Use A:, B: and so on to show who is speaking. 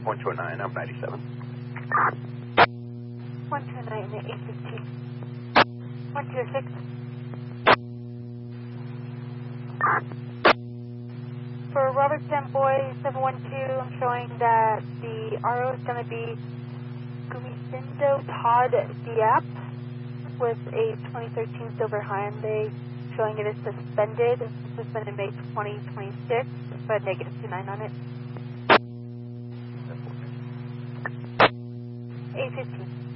A: 129, I'm 97.
B: 129 and 815. 126. For Robert Samboy 712, I'm showing that the RO is going to be Gumisindo Todd Diap with a 2013 Silver Hyundai, showing it is suspended May 2026, but negative 29 on it. 815.